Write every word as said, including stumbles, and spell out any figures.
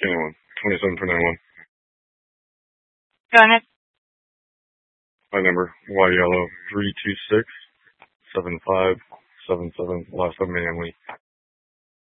anyone. twenty-seven two ninety-one. Go ahead. My number, Y yellow three two six seven five seven seven. Last time Manley.